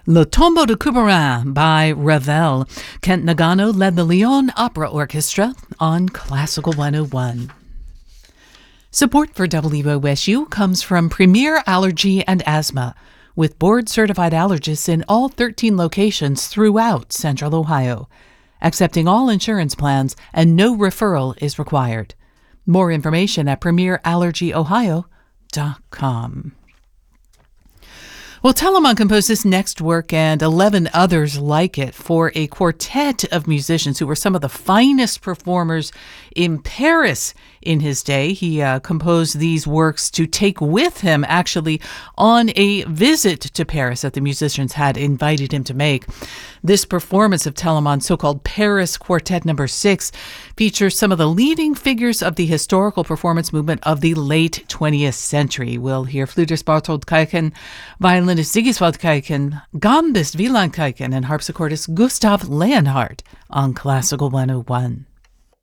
Le Tombeau de Couperin by Ravel. Kent Nagano led the Lyon Opera Orchestra on Classical 101. Support for WOSU comes from Premier Allergy and Asthma, with board-certified allergists in all 13 locations throughout Central Ohio, accepting all insurance plans and no referral is required. More information at premierallergyohio.com. Well, Telemann composed this next work and 11 others like it for a quartet of musicians who were some of the finest performers in Paris in his day. He composed these works to take with him, actually, on a visit to Paris that the musicians had invited him to make. This performance of Telemann's so-called Paris Quartet No. 6 features some of the leading figures of the historical performance movement of the late 20th century. We'll hear flutist Bartold Kuijken, violinist Sigiswald Kuijken, gambist Wieland Kuijken, and harpsichordist Gustav Leonhardt on Classical 101.